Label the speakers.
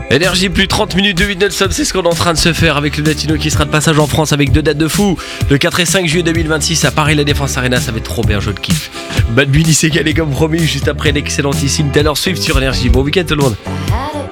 Speaker 1: Énergie, plus 30 minutes de 8 non-stop, c'est ce qu'on est en train de se faire avec le Latino qui sera de passage en France avec 2 dates de fou. Le 4 et 5 juillet 2026 à Paris, la Défense Arena, ça va être trop bien, je le kiffe. Bad Bunny s'est calé comme promis juste après l'excellentissime Taylor Swift sur Énergie. Bon week-end tout le monde.